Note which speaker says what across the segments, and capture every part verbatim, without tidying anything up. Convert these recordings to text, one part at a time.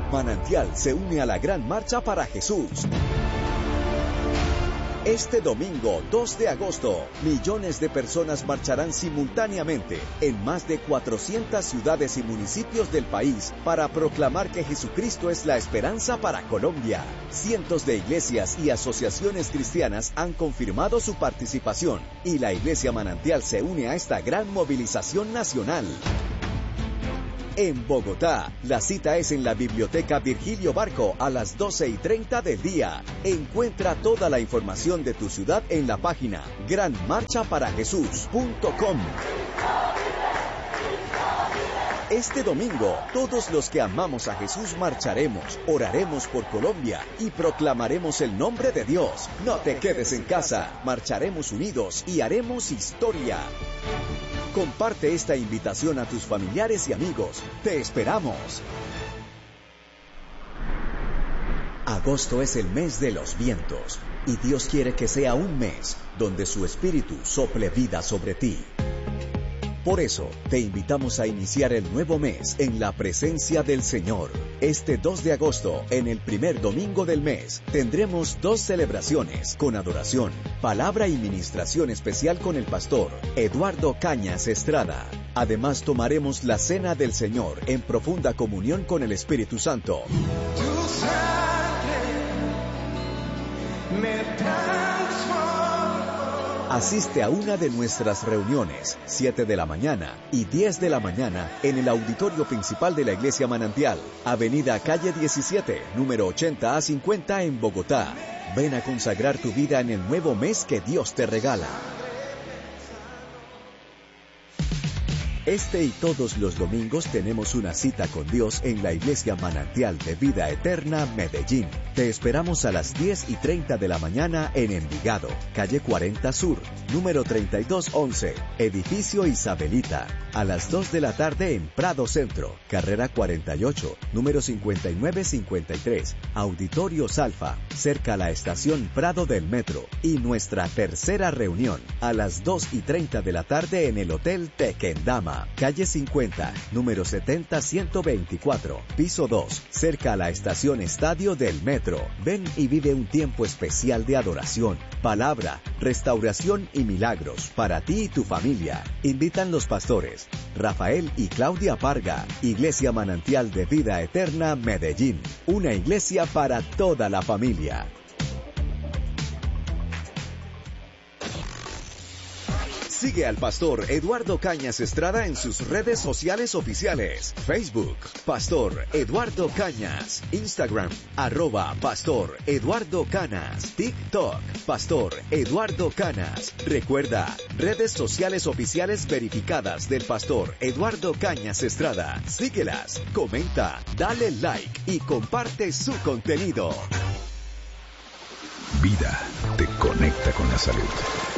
Speaker 1: Manantial se une a la Gran Marcha para Jesús. Este domingo, dos de agosto, millones de personas marcharán simultáneamente en más de cuatrocientas ciudades y municipios del país para proclamar que Jesucristo es la esperanza para Colombia. Cientos de iglesias y asociaciones cristianas han confirmado su participación y la Iglesia Manantial se une a esta gran movilización nacional. En Bogotá, la cita es en la Biblioteca Virgilio Barco a las doce y treinta del día. Encuentra toda la información de tu ciudad en la página gran marcha para jesús punto com. Este domingo, todos los que amamos a Jesús marcharemos, oraremos por Colombia y proclamaremos el nombre de Dios. No te quedes en casa, marcharemos unidos y haremos historia. Comparte esta invitación a tus familiares y amigos. ¡Te esperamos! Agosto es el mes de los vientos y Dios quiere que sea un mes donde su espíritu sople vida sobre ti. Por eso, te invitamos a iniciar el nuevo mes en la presencia del Señor. Este dos de agosto, en el primer domingo del mes, tendremos dos celebraciones con adoración, palabra y ministración especial con el pastor Eduardo Cañas Estrada. Además, tomaremos la Cena del Señor en profunda comunión con el Espíritu Santo. Tu sangre me transforma. Asiste a una de nuestras reuniones, siete de la mañana y diez de la mañana, en el auditorio principal de la Iglesia Manantial, Avenida Calle diecisiete, número ochenta a cincuenta en Bogotá. Ven a consagrar tu vida en el nuevo mes que Dios te regala. Este y todos los domingos tenemos una cita con Dios en la Iglesia Manantial de Vida Eterna, Medellín. Te esperamos a las diez y treinta de la mañana en Envigado, calle cuarenta Sur, número treinta y dos once, edificio Isabelita. A las dos de la tarde en Prado Centro, carrera cuarenta y ocho, número cincuenta y nueve cincuenta y tres, Auditorios Alfa, cerca a la estación Prado del Metro. Y nuestra tercera reunión, a las dos y treinta de la tarde en el Hotel Tequendama, calle cincuenta, número setenta ciento veinticuatro, piso dos, cerca a la estación Estadio del Metro. Ven y vive un tiempo especial de adoración, palabra, restauración y milagros para ti y tu familia. Invitan los pastores Rafael y Claudia Parga. Iglesia Manantial de Vida Eterna, Medellín. Una iglesia para toda la familia. Sigue al pastor Eduardo Cañas Estrada en sus redes sociales oficiales. Facebook, Pastor Eduardo Cañas. Instagram, arroba Pastor Eduardo Canas. TikTok, Pastor Eduardo Canas. Recuerda, redes sociales oficiales verificadas del pastor Eduardo Cañas Estrada. Síguelas, comenta, dale like y comparte su contenido.
Speaker 2: Vida te conecta con la salud.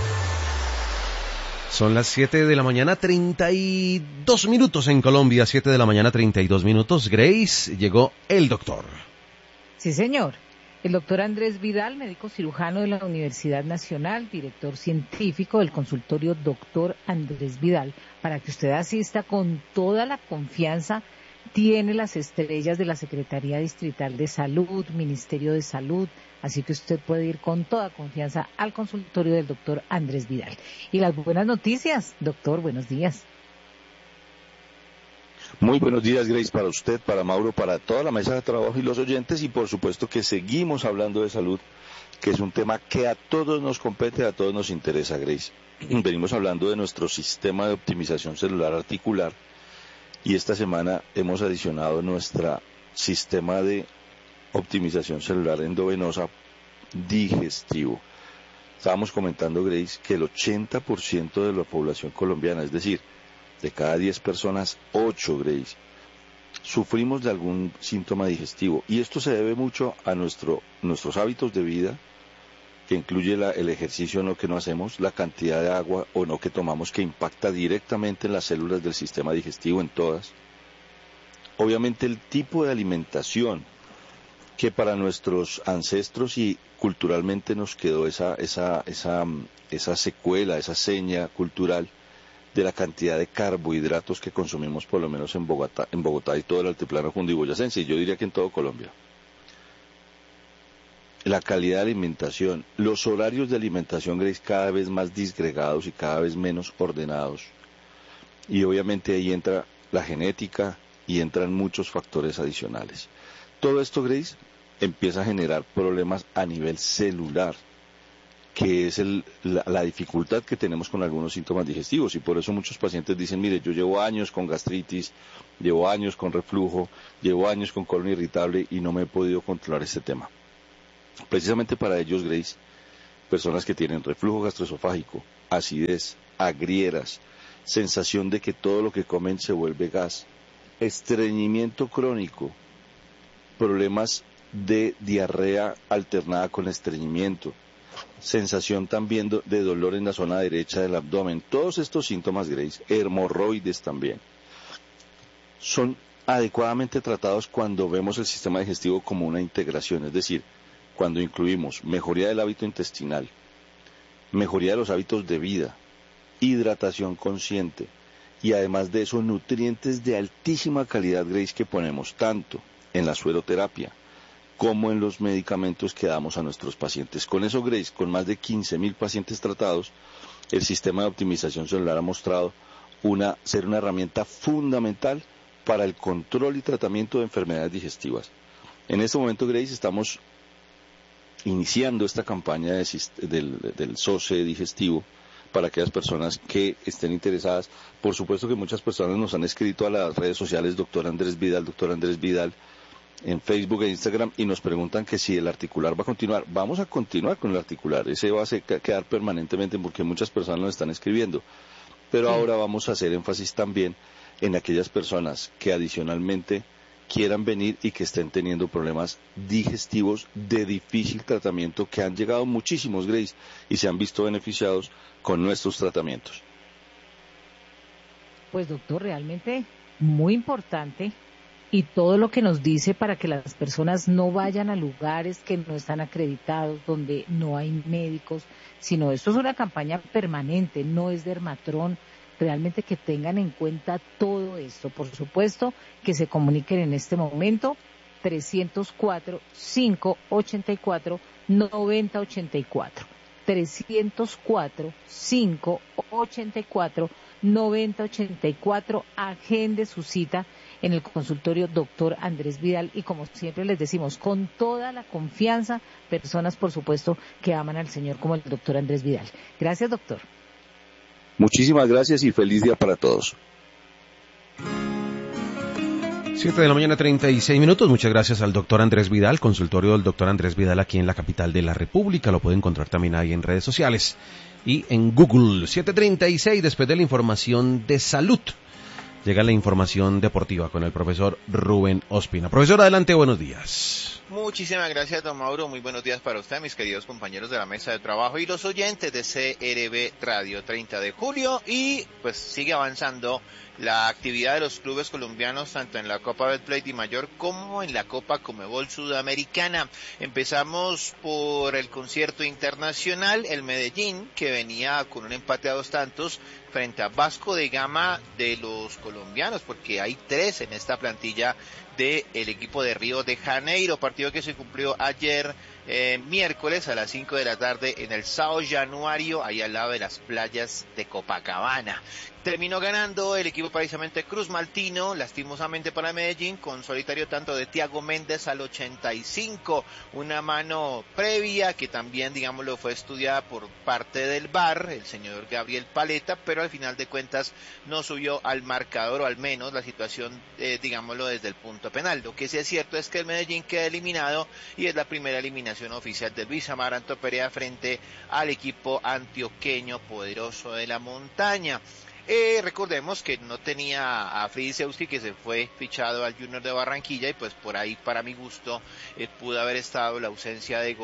Speaker 3: Son las siete de la mañana, treinta y dos minutos en Colombia, siete de la mañana, treinta y dos minutos. Grace, llegó el doctor.
Speaker 4: Sí, señor. El doctor Andrés Vidal, médico cirujano de la Universidad Nacional, director científico del consultorio Doctor Andrés Vidal, para que usted asista con toda la confianza. Tiene las estrellas de la Secretaría Distrital de Salud, Ministerio de Salud, así que usted puede ir con toda confianza al consultorio del doctor Andrés Vidal. Y las buenas noticias, doctor, buenos días.
Speaker 5: Muy buenos días, Grace, para usted, para Mauro, para toda la mesa de trabajo y los oyentes, y por supuesto que seguimos hablando de salud, que es un tema que a todos nos compete, a todos nos interesa, Grace. Venimos hablando de nuestro sistema de optimización celular articular, y esta semana hemos adicionado nuestro sistema de optimización celular endovenosa digestivo. Estábamos comentando, Grace, que el ochenta por ciento de la población colombiana, es decir, de cada diez personas, ocho, Grace, sufrimos de algún síntoma digestivo. Y esto se debe mucho a nuestro, nuestros hábitos de vida, que incluye la, el ejercicio o no que no hacemos, la cantidad de agua o no que tomamos, que impacta directamente en las células del sistema digestivo, en todas. Obviamente el tipo de alimentación, que para nuestros ancestros y culturalmente nos quedó esa, esa, esa, esa secuela, esa seña cultural, de la cantidad de carbohidratos que consumimos por lo menos en Bogotá, en Bogotá y todo el altiplano cundiboyacense, y yo diría que en todo Colombia. La calidad de alimentación, los horarios de alimentación, Grace, cada vez más disgregados y cada vez menos ordenados. Y obviamente ahí entra la genética y entran muchos factores adicionales. Todo esto, Grace, empieza a generar problemas a nivel celular, que es el, la, la dificultad que tenemos con algunos síntomas digestivos, y por eso muchos pacientes dicen, mire, yo llevo años con gastritis, llevo años con reflujo, llevo años con colon irritable y no me he podido controlar este tema. Precisamente para ellos, Grace, personas que tienen reflujo gastroesofágico, acidez, agrieras, sensación de que todo lo que comen se vuelve gas, estreñimiento crónico, problemas de diarrea alternada con estreñimiento, sensación también de dolor en la zona derecha del abdomen, todos estos síntomas, Grace, hemorroides también, son adecuadamente tratados cuando vemos el sistema digestivo como una integración, es decir, cuando incluimos mejoría del hábito intestinal, mejoría de los hábitos de vida, hidratación consciente y además de eso nutrientes de altísima calidad, Grace, que ponemos tanto en la sueroterapia como en los medicamentos que damos a nuestros pacientes. Con eso, Grace, con más de quince mil pacientes tratados, el sistema de optimización celular ha mostrado una, ser una herramienta fundamental para el control y tratamiento de enfermedades digestivas. En este momento, Grace, estamos iniciando esta campaña de, del, del S O C E digestivo para aquellas personas que estén interesadas. Por supuesto que muchas personas nos han escrito a las redes sociales, doctor Andrés Vidal, doctor Andrés Vidal, en Facebook e Instagram, y nos preguntan que si el articular va a continuar. Vamos a continuar con el articular, ese va a quedar permanentemente porque muchas personas nos están escribiendo. Pero sí, ahora vamos a hacer énfasis también en aquellas personas que adicionalmente quieran venir y que estén teniendo problemas digestivos de difícil tratamiento, que han llegado muchísimos, Grace, y se han visto beneficiados con nuestros tratamientos.
Speaker 4: Pues doctor, realmente muy importante, y todo lo que nos dice para que las personas no vayan a lugares que no están acreditados, donde no hay médicos, sino esto es una campaña permanente, no es dermatrón. Realmente que tengan en cuenta todo esto. Por supuesto, que se comuniquen en este momento, trescientos cuatro, cinco ochenta y cuatro, noventa ochenta y cuatro. trescientos cuatro, cinco ochenta y cuatro, noventa ochenta y cuatro. Agende su cita en el consultorio doctor Andrés Vidal, y como siempre les decimos, con toda la confianza, personas, por supuesto, que aman al Señor como el doctor Andrés Vidal. Gracias, doctor.
Speaker 5: Muchísimas gracias y feliz día para todos.
Speaker 3: Siete de la mañana, treinta y seis minutos. Muchas gracias al doctor Andrés Vidal, consultorio del doctor Andrés Vidal aquí en la capital de la República. Lo puede encontrar también ahí en redes sociales y en Google. siete treinta y seis, después de la información de salud, llega la información deportiva con el profesor Rubén Ospina. Profesor, adelante, buenos días.
Speaker 6: Muchísimas gracias, don Mauro. Muy buenos días para usted, mis queridos compañeros de la mesa de trabajo y los oyentes de C R B Radio. Treinta de julio y pues sigue avanzando la actividad de los clubes colombianos tanto en la Copa Betplay Di Mayor como en la Copa Conmebol Sudamericana. Empezamos por el concierto internacional, el Medellín, que venía con un empate a dos tantos frente a Vasco de Gama de los colombianos, porque hay tres en esta plantilla del equipo de Río de Janeiro, partido que se cumplió ayer eh, miércoles a las cinco de la tarde en el São Januário, ahí al lado de las playas de Copacabana. Terminó ganando el equipo precisamente Cruz Maltino, lastimosamente para Medellín, con solitario tanto de Thiago Méndez al ochenta y cinco, una mano previa que también, digámoslo, fue estudiada por parte del V A R, el señor Gabriel Paleta, pero al final de cuentas no subió al marcador, o al menos la situación, eh, digámoslo, desde el punto penal. Lo que sí es cierto es que el Medellín queda eliminado y es la primera eliminación oficial de Luis Amaranto Perea frente al equipo antioqueño poderoso de la montaña. Eh, recordemos que no tenía a Fridzewski, que se fue fichado al Junior de Barranquilla, y pues por ahí, para mi gusto, eh, pudo haber estado la ausencia de gol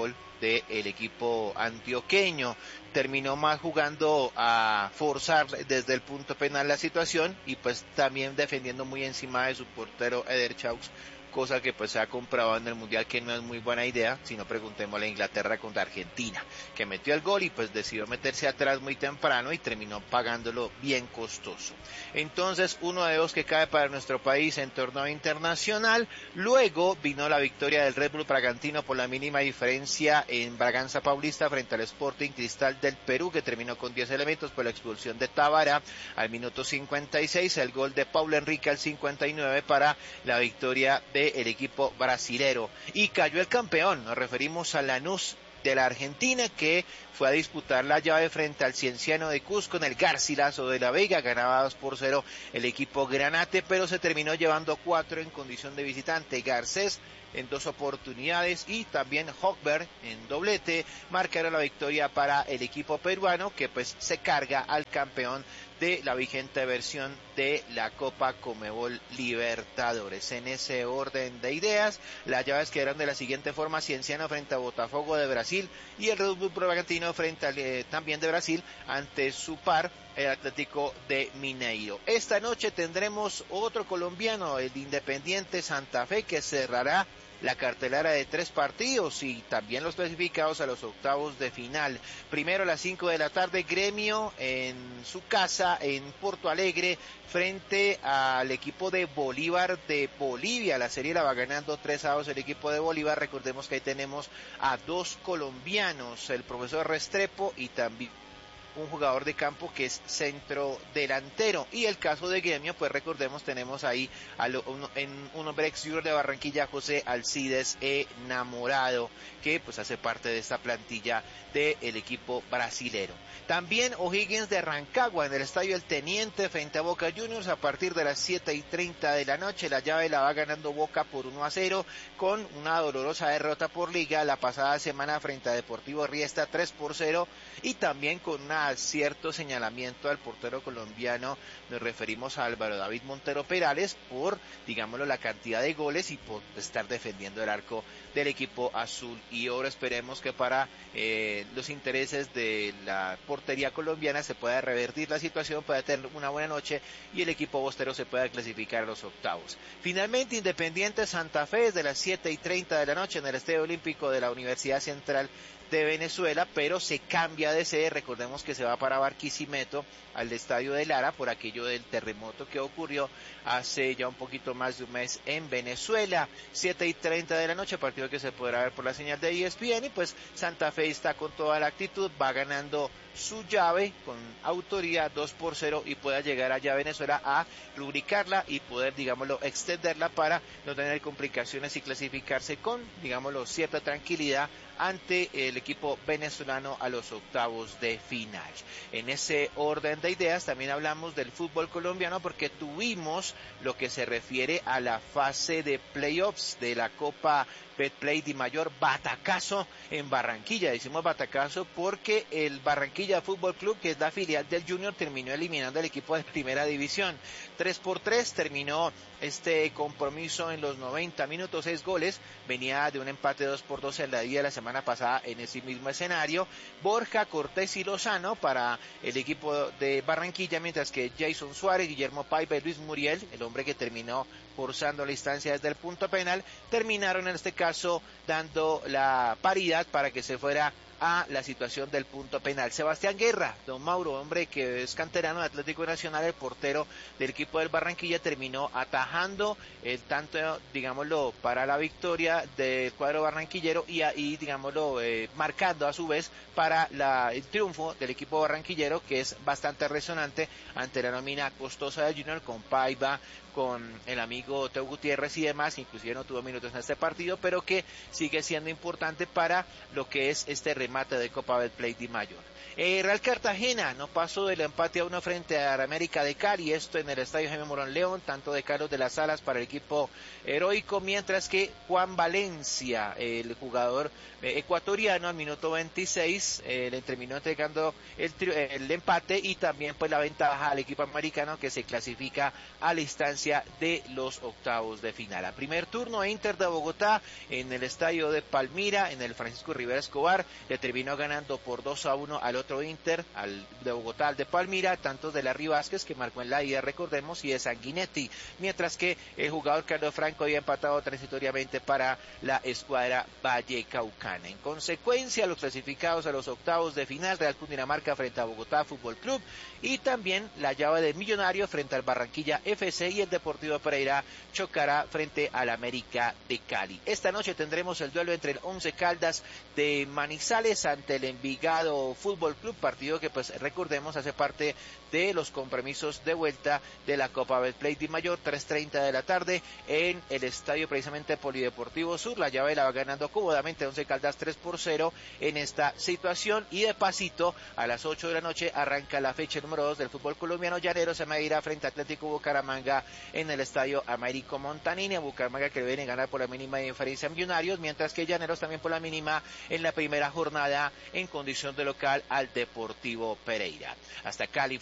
Speaker 6: del equipo antioqueño. Terminó más jugando a forzar desde el punto penal la situación y pues también defendiendo muy encima de su portero Eder Chaux, cosa que pues se ha comprobado en el Mundial que no es muy buena idea, si no preguntémosle a Inglaterra contra Argentina, que metió el gol y pues decidió meterse atrás muy temprano y terminó pagándolo bien costoso. Entonces, uno de los que cae para nuestro país en torneo internacional. Luego vino la victoria del Red Bull Bragantino por la mínima diferencia en Braganza Paulista frente al Sporting Cristal del Perú, que terminó con diez elementos por la expulsión de Tábara al minuto cincuenta y seis, el gol de Paulo Henrique al cincuenta y nueve para la victoria de el equipo brasilero, y cayó el campeón. Nos referimos a Lanús de la Argentina, que fue a disputar la llave frente al Cienciano de Cusco en el Garcilaso de la Vega. Ganaba dos por cero el equipo granate, pero se terminó llevando cuatro en condición de visitante. Garcés en dos oportunidades y también Hochberg en doblete marcaron la victoria para el equipo peruano, que pues se carga al campeón de la vigente versión de la Copa Conmebol Libertadores. En ese orden de ideas, las llaves quedaron de la siguiente forma: Cienciano frente a Botafogo de Brasil y el Red Bull Bragantino frente al eh, también de Brasil ante su par, el Atlético de Mineiro. Esta noche tendremos otro colombiano, el Independiente Santa Fe, que cerrará la cartelera de tres partidos y también los clasificados a los octavos de final. Primero a las cinco de la tarde, Gremio en su casa en Porto Alegre frente al equipo de Bolívar de Bolivia. La serie la va ganando tres a dos el equipo de Bolívar. Recordemos que ahí tenemos a dos colombianos, el profesor Restrepo y también un jugador de campo que es centro delantero. Y el caso de Gremio, pues recordemos, tenemos ahí a lo, un, en un hombre ex de Barranquilla, José Alcides Enamorado, que pues hace parte de esta plantilla del equipo brasilero. También O'Higgins de Rancagua en el estadio El Teniente frente a Boca Juniors a partir de las siete y treinta de la noche. La llave la va ganando Boca por uno a cero con una dolorosa derrota por liga la pasada semana frente a Deportivo Riestra tres por cero, y también con un cierto señalamiento al portero colombiano. Nos referimos a Álvaro David Montero Perales por, digámoslo, la cantidad de goles y por estar defendiendo el arco del equipo azul y oro. Esperemos que para eh, los intereses de la portería colombiana se pueda revertir la situación, pueda tener una buena noche y el equipo bostero se pueda clasificar a los octavos. Finalmente, Independiente Santa Fe desde las siete y treinta de la noche en el Estadio Olímpico de la Universidad Central de Venezuela, pero se cambia de sede. Recordemos que se va para Barquisimeto, al estadio de Lara, por aquello del terremoto que ocurrió hace ya un poquito más de un mes en Venezuela. Siete y treinta de la noche, partido que se podrá ver por la señal de E S P N, y pues Santa Fe está con toda la actitud, va ganando su llave con autoría dos por cero y pueda llegar allá a Venezuela a rubricarla y poder, digámoslo, extenderla para no tener complicaciones y clasificarse con, digámoslo, cierta tranquilidad ante el equipo venezolano a los octavos de final. En ese orden de ideas también hablamos del fútbol colombiano, porque tuvimos lo que se refiere a la fase de playoffs de la Copa Betplay Di Mayor, batacazo en Barranquilla. Decimos batacazo porque el Barranquilla Fútbol Club, que es la filial del Junior, terminó eliminando al equipo de primera división. tres por tres terminó este compromiso en los noventa minutos, seis goles. Venía de un empate dos por dos en la ida de la semana pasada en ese mismo escenario. Borja, Cortés y Lozano para el equipo de Barranquilla, mientras que Jason Suárez, Guillermo Paiva y Luis Muriel, el hombre que terminó forzando la instancia desde el punto penal, terminaron en este caso dando la paridad para que se fuera a la situación del punto penal. Sebastián Guerra, don Mauro, hombre que es canterano de Atlético Nacional, el portero del equipo del Barranquilla, terminó atajando el tanto, digámoslo, para la victoria del cuadro barranquillero y ahí, digámoslo, eh, marcando a su vez para la, el triunfo del equipo barranquillero, que es bastante resonante ante la nómina costosa de Junior, con Paiva, con el amigo Teo Gutiérrez y demás, inclusive no tuvo minutos en este partido, pero que sigue siendo importante para lo que es este remate de Copa Betplay de Mayor. Eh, Real Cartagena no pasó del empate a uno frente a América de Cali, esto en el estadio Jaime Morón León, tanto de Carlos de las Alas para el equipo heroico, mientras que Juan Valencia, el jugador eh, ecuatoriano, al minuto veintiséis eh, le terminó entregando el, el empate y también pues la ventaja al equipo americano, que se clasifica a la instancia de los octavos de final. A primer turno, Inter de Bogotá en el estadio de Palmira, en el Francisco Rivera Escobar, le terminó ganando por dos a uno al otro Inter, al de Bogotá, al de Palmira, tanto de Larry Vázquez, que marcó en la ida, recordemos, y de Sanguinetti, mientras que el jugador Carlos Franco había empatado transitoriamente para la escuadra vallecaucana. En consecuencia, los clasificados a los octavos de final, Real Cundinamarca frente a Bogotá Fútbol Club, y también la llave de Millonario frente al Barranquilla F C, y el Deportivo Pereira chocará frente al América de Cali. Esta noche tendremos el duelo entre el Once Caldas de Manizales ante el Envigado Fútbol Club, partido que pues recordemos hace parte de los compromisos de vuelta de la Copa Betplay de Mayor, tres treinta de la tarde en el estadio precisamente Polideportivo Sur. La llave la va ganando cómodamente Once Caldas tres por cero en esta situación, y de pasito a las ocho de la noche arranca la fecha número dos del fútbol colombiano. Llaneros se medirá frente a Atlético Bucaramanga en el estadio Américo Montanini, a Bucaramanga que viene a ganar por la mínima diferencia a Millonarios, mientras que Llaneros también por la mínima en la primera jornada en condición de local al Deportivo Pereira. Hasta Cali.